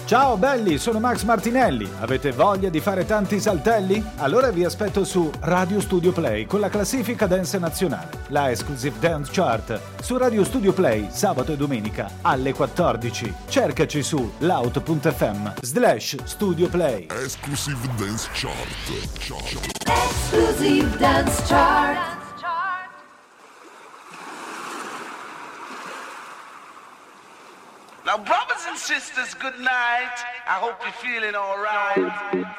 Ciao belli, sono Max Martinelli. Avete voglia di fare tanti saltelli? Allora vi aspetto su Radio Studio Play con la classifica dance nazionale, la Exclusive Dance Chart, su Radio Studio Play sabato e domenica alle 14. Cercaci su loud.fm/Studio Play. Exclusive Dance Chart. Exclusive Dance Chart. Now, brothers and sisters, good night. I hope you're feeling all right.